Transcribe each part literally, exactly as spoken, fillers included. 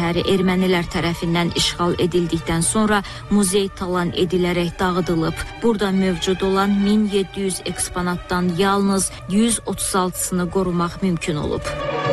şəhəri ermənilər tərəfindən işğal edildikdən sonra muzey talan edilərək dağıdılıb. Burada mövcud olan min yeddi yüz eksponatdan yalnız yüz otuz altısını qorumaq mümkün olub.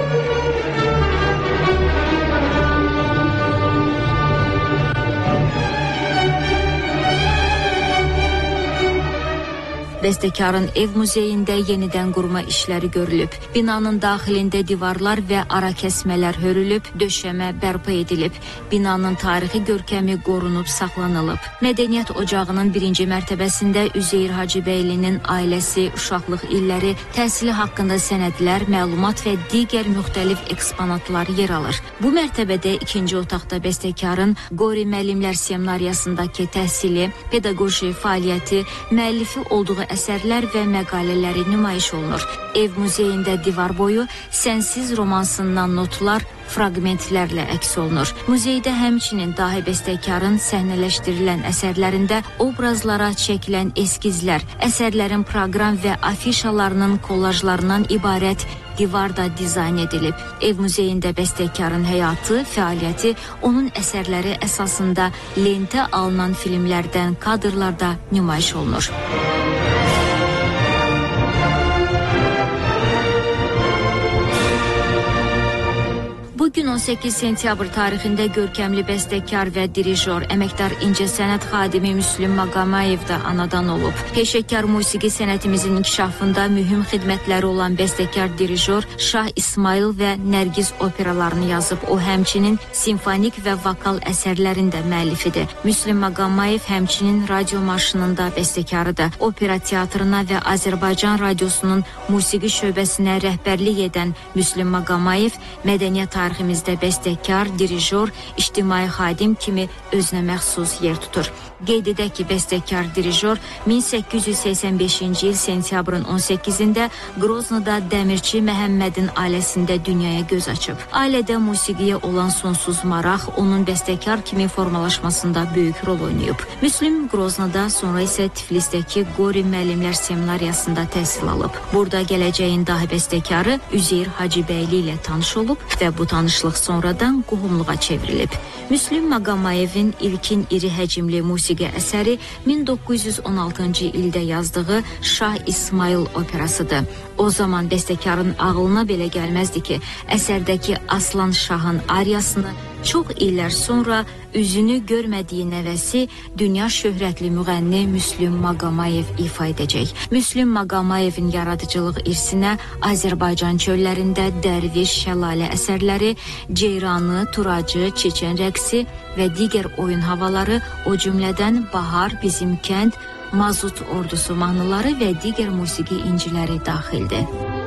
Bəstəkarın ev muzeyində yenidən qurma işləri görülüb. Binanın daxilində divarlar və ara kəsmələr hörülüb, döşəmə bərpa edilib. Binanın tarixi görkəmi qorunub, saxlanılıb. Mədəniyyət Ocağının birinci mərtəbəsində Üzeyir Hacıbəylinin ailəsi, uşaqlıq illəri, təhsili haqqında sənədlər, məlumat və digər müxtəlif eksponatlar yer alır. Bu mərtəbədə ikinci otaqda bəstəkarın Qori müəllimlər seminariyasındakı təhsili, pedaqoji fəaliyyəti, müəllifi olduğu əsərlər və məqalələri nümayiş olunur. Ev muzeyində divar boyu Sənsiz romansından notlar fraqmentlərlə əks olunur. Muzeydə həmçinin dahi bəstəkarın səhnələşdirilən əsərlərində obrazlara çəkilən eskizlər, əsərlərin proqram və afişalarının kollajlarından ibarət divarda dizayn edilib. Ev muzeyində bəstəkarın həyatı, fəaliyyəti, onun əsərləri əsasında lentə alınan filmlərdən kadrlarda nümayiş olunur. Bugün on səkkiz sentyabr tarixində görkəmli bəstəkar və dirijor, əməkdar incəsənət xadimi Müslüm Maqamayev də anadan olub. Peşəkar musiqi sənətimizin inkişafında mühüm xidmətləri olan bəstəkar dirijor Şah İsmayıl və Nərgiz operalarını yazıb. O həmçinin simfonik və vokal əsərlərin də müəllifidir. Müslüm Maqamayev həmçinin radio marşının da bəstəkarıdır. Opera teatrına və Azərbaycan radiosunun musiqi şöbəsinə rəhbərlik edən Müslüm Maqamayev mədəniyyət tariximizdə bəstəkar, dirijor, ictimai xadim kimi özünə məxsus yer tutur. Qeyd edək ki, bəstəkar dirijor min səkkiz yüz səksən beşinci il sentyabrın on səkkizində Qroznoda Dəmirçi Məhəmmədin ailəsində dünyaya göz açıb. Ailədə musiqiyə olan sonsuz maraq onun bəstəkar kimi formalaşmasında böyük rol oynayıb. Müslüm Qroznoda, sonra isə Tiflisdəki Qori müəllimlər seminariyasında təhsil alıb. Burada gələcəyin dahi bəstəkarı Üzeyir Hacıbəyli ilə tanış olub və bu tanışlıq sonradan qohumluğa çevrilib. Müslüm Maqamayevin ilkin iri həcmli musiqi əsəri min doqquz yüz on altıncı ildə yazdığı Şah İsmayıl operasıdır. O zaman bəstəkarın ağlına belə gəlməzdi ki, əsərdəki Aslan Şahın ariyasını çox illər sonra üzünü görmədiyi nəvəsi dünya şöhrətli müğənni Müslüm Maqamayev ifa edəcək. Müslüm Maqamayevin yaradıcılıq irsinə Azərbaycan çöllərində Dərviş, Şəlalə əsərləri, Ceyranı, Turacı, Çeçen rəqsi və digər oyun havaları, o cümlədən Bahar, Bizim kənd, Mazut ordusu mahnıları və digər musiqi inciləri daxildir.